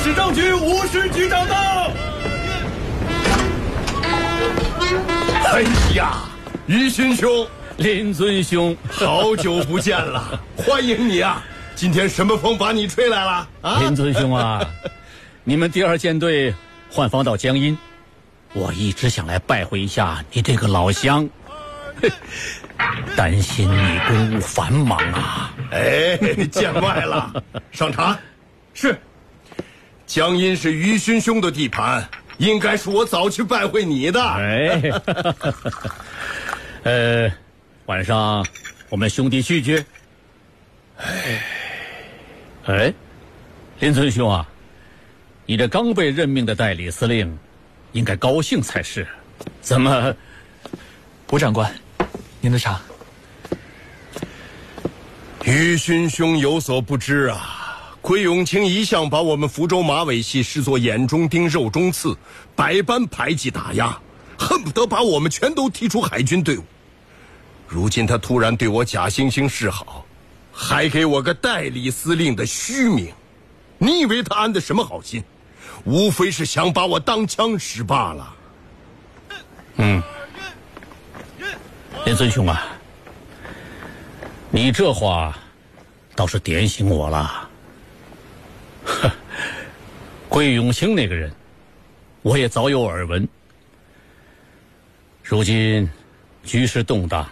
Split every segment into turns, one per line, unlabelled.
市政局吴市局长到。
哎呀，于勋兄，
林尊兄，
好久不见了，欢迎你啊！今天什么风把你吹来了啊？
林尊兄啊，你们第2舰队换防到江阴，我一直想来拜会一下你这个老乡，担心你公务繁忙啊。
哎，见外了，上茶。是，江阴是于勋兄的地盘，应该是我早去拜会你的。
晚上我们兄弟聚聚。林尊兄啊，你这刚被任命的代理司令，应该高兴才是。怎么？
吴长官，您的茶。
于勋兄有所不知啊，桂永清一向把我们福州马尾系视作眼中钉、肉中刺，百般排挤打压，恨不得把我们全都踢出海军队伍。如今他突然对我假惺惺示好，还给我个代理司令的虚名，你以为他安的什么好心？无非是想把我当枪使罢了。
林尊兄啊，你这话倒是点醒我了。桂永清那个人，我也早有耳闻。如今局势动荡，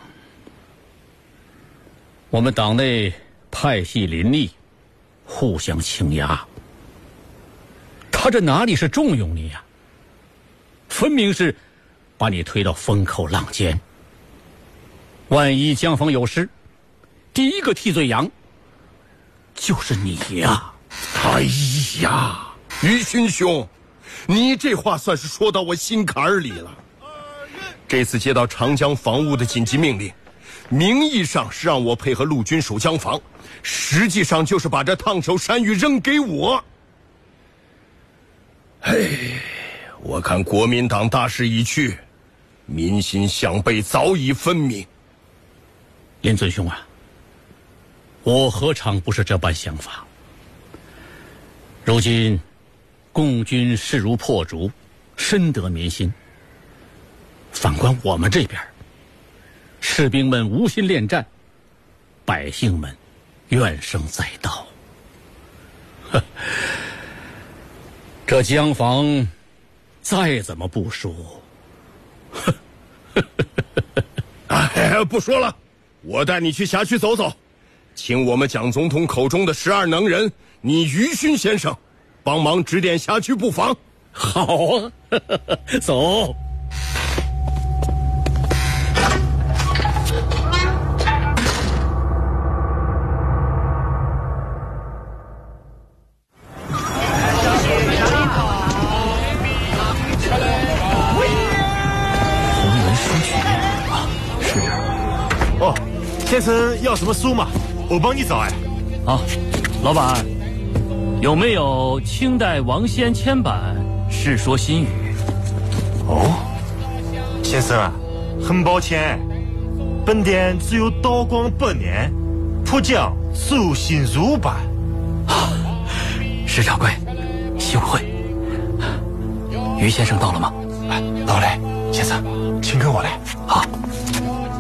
我们党内派系林立，互相倾轧。他这哪里是重用你呀，分明是把你推到风口浪尖。万一江防有失，第一个替罪羊就是你呀！
哎呀，于勋兄，你这话算是说到我心坎儿里了。这次接到长江防务的紧急命令，名义上是让我配合陆军守江防，实际上就是把这烫手山芋扔给我。我看国民党大势已去，民心向背早已分明。
林尊兄啊，我何尝不是这般想法？如今共军势如破竹，深得民心。反观我们这边，士兵们无心恋战，百姓们怨声载道。这江防再怎么部署，
不说了，我带你去辖区走走，请我们蒋总统口中的12能人，你于勋先生帮忙指点辖区布防。
好啊，走。
先生要什么书嘛？我帮你找哎。
啊，老板，有没有清代王先签版《世说新语》？
哦，先生啊，很抱歉，本店只有道光8年浦江手新入版。
石掌柜，幸会。于先生到了吗？
到嘞，先生，请跟我来。